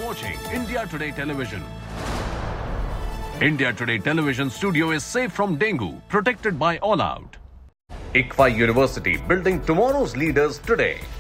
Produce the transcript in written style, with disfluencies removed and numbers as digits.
watching India Today Television. India Today Television studio is safe from dengue, protected by All Out. ICFA University, building tomorrow's leaders today.